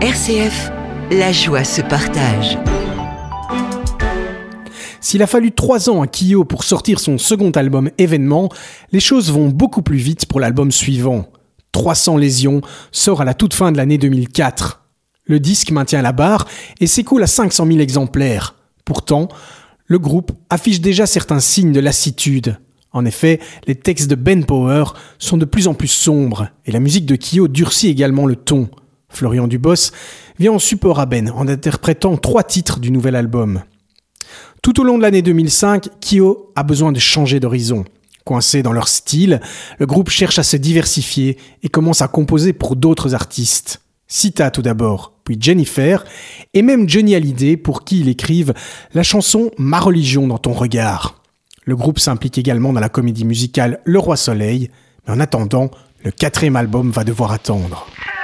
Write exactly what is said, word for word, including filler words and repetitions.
R C F, la joie se partage. S'il a fallu trois ans à Kyo pour sortir son second album Événement, les choses vont beaucoup plus vite pour l'album suivant. trois cents lésions sort à la toute fin de l'année deux mille quatre. Le disque maintient la barre et s'écoule à cinq cent mille exemplaires. Pourtant, le groupe affiche déjà certains signes de lassitude. En effet, les textes de Ben Power sont de plus en plus sombres et la musique de Kyo durcit également le ton. Florian Dubos vient en support à Ben en interprétant trois titres du nouvel album. Tout au long de l'année deux mille cinq, Kyo a besoin de changer d'horizon. Coincé dans leur style, le groupe cherche à se diversifier et commence à composer pour d'autres artistes. Sita tout d'abord, puis Jennifer, et même Johnny Hallyday pour qui ils écrivent la chanson « Ma religion dans ton regard ». Le groupe s'implique également dans la comédie musicale Le Roi Soleil, mais en attendant, le quatrième album va devoir attendre.